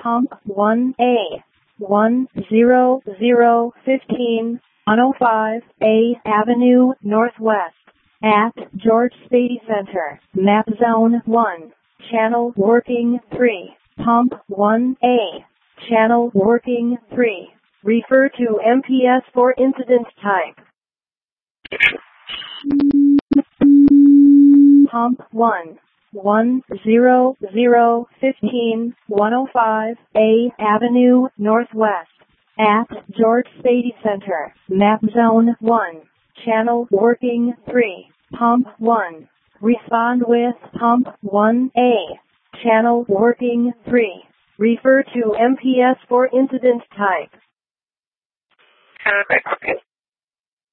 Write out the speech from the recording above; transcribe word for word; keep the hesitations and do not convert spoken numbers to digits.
Pump one A, one zero zero fifteen, one oh five A Avenue Northwest, at George Spady Center, map zone one, channel working three. Pump one A, channel working three. Refer to M P S for incident type. Pump one, one zero zero fifteen, one oh five A Avenue Northwest, at George Spady Center, map zone one, channel working three. Pump one. Respond with Pump one A, channel working three. Refer to M P S for incident type. Uh, okay.